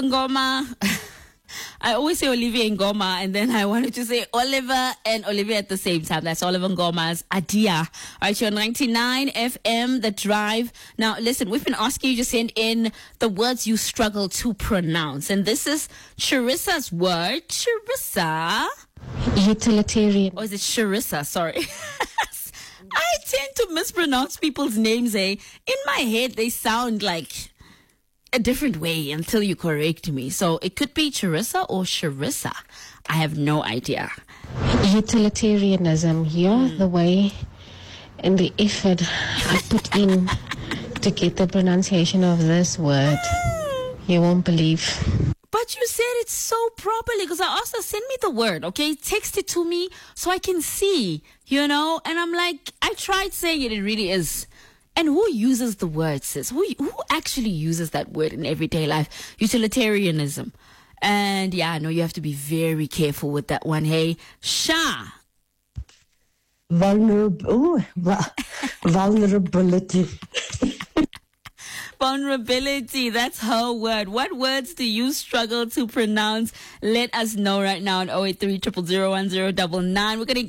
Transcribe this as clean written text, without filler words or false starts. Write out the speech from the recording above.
Ngoma. I always say Olivia Ngoma, and then I wanted to say Oliver and Olivia at the same time. That's Oliver Ngoma's Adia. All right, you're on 99 FM, The Drive. Now, listen, we've been asking you to send in the words you struggle to pronounce. And this is Charissa's word. Charissa. Utilitarian. Or is it Charissa? Sorry. I tend to mispronounce people's names, eh? In my head, they sound like a different way until you correct me. So it could be Charissa or Charissa. I have no idea. Utilitarianism. You're the way and the effort I put in to get the pronunciation of this word. You won't believe. But you said it so properly, because I asked her, send me the word, okay? Text it to me so I can see, you know? And I'm like, I tried saying it really is. And who uses the word, sis? Who actually uses that word in everyday life? Utilitarianism. And yeah, I know you have to be very careful with that one. Hey, Sha. Vulnerability. Vulnerability, that's her word. What words do you struggle to pronounce? Let us know right now on 083 000 1099. We're going to